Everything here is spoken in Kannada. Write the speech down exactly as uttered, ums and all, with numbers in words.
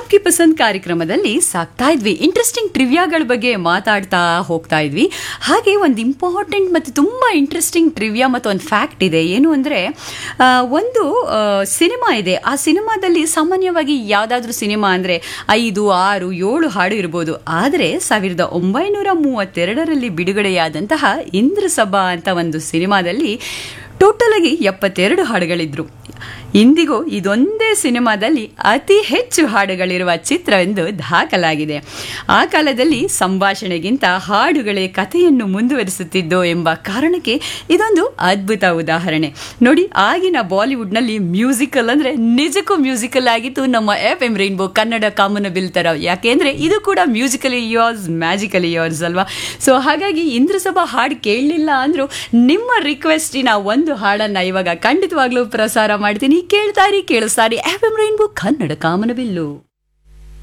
ಆಪ್ಕಿ ಪಸಂದ್ ಕಾರ್ಯಕ್ರಮದಲ್ಲಿ ಸಾಕ್ತಾ ಇದ್ವಿ ಇಂಟ್ರೆಸ್ಟಿಂಗ್ ಟ್ರಿವಿಯಾಗಳ ಬಗ್ಗೆ ಮಾತಾಡ್ತಾ ಹೋಗ್ತಾ ಇದ್ವಿ. ಹಾಗೆ ಒಂದು ಇಂಪಾರ್ಟೆಂಟ್ ಮತ್ತು ತುಂಬ ಇಂಟ್ರೆಸ್ಟಿಂಗ್ ಟ್ರಿವಿಯಾ ಮತ್ತು ಒಂದು ಫ್ಯಾಕ್ಟ್ ಇದೆ. ಏನು ಅಂದರೆ ಒಂದು ಸಿನಿಮಾ ಇದೆ. ಆ ಸಿನಿಮಾದಲ್ಲಿ ಸಾಮಾನ್ಯವಾಗಿ ಯಾವುದಾದ್ರೂ ಸಿನಿಮಾ ಅಂದರೆ ಐದು ಆರು ಏಳು ಹಾಡು ಇರ್ಬೋದು. ಆದರೆ ಸಾವಿರದ ಒಂಬೈನೂರ ಮೂವತ್ತೆರಡರಲ್ಲಿ ಬಿಡುಗಡೆಯಾದಂತಹ ಇಂದ್ರಸಭಾ ಅಂತ ಒಂದು ಸಿನಿಮಾದಲ್ಲಿ ಟೋಟಲ್ ಆಗಿ ಎಪ್ಪತ್ತೆರಡು ಹಾಡುಗಳಿದ್ರು. ಇಂದಿಗೂ ಇದೊಂದೇ ಸಿನಿಮಾದಲ್ಲಿ ಅತಿ ಹೆಚ್ಚು ಹಾಡುಗಳಿರುವ ಚಿತ್ರವೆಂದು ದಾಖಲಾಗಿದೆ. ಆ ಕಾಲದಲ್ಲಿ ಸಂಭಾಷಣೆಗಿಂತ ಹಾಡುಗಳೇ ಕಥೆಯನ್ನು ಮುಂದುವರಿಸುತ್ತಿದ್ದೋ ಎಂಬ ಕಾರಣಕ್ಕೆ ಇದೊಂದು ಅದ್ಭುತ ಉದಾಹರಣೆ. ನೋಡಿ, ಆಗಿನ ಬಾಲಿವುಡ್ನಲ್ಲಿ ಮ್ಯೂಸಿಕಲ್ ಅಂದರೆ ನಿಜಕ್ಕೂ ಮ್ಯೂಸಿಕಲ್ ಆಗಿತ್ತು ನಮ್ಮ ಎಫ್ ಎಂ ರೈನ್ಬೋ ಕನ್ನಡ ಕಾಮನಬಿಲ್ ಥರ. ಯಾಕೆಂದರೆ ಇದು ಕೂಡ ಮ್ಯೂಸಿಕಲಿ ಇಯರ್ಸ್ ಮ್ಯಾಜಿಕಲಿ ಇಯರ್ಸ್ ಅಲ್ವಾ. ಸೊ ಹಾಗಾಗಿ ಇಂದ್ರಸಭಾ ಹಾಡು ಕೇಳಲಿಲ್ಲ ಅಂದರೂ ನಿಮ್ಮ ರಿಕ್ವೆಸ್ಟಿನ ಒಂದು ಹಾಡನ್ನು ಇವಾಗ ಖಂಡಿತವಾಗ್ಲೂ ಪ್ರಸಾರ ಮಾಡ್ತೀನಿ. ಕೇಳ್ತಾರಿ ಕೇಳಿಸ್ತಾರಿ ಎಫ್ ಎಂ ರೈನ್ಬೋ ಕನ್ನಡ ಕಾಮನಬಿಲ್ಲು.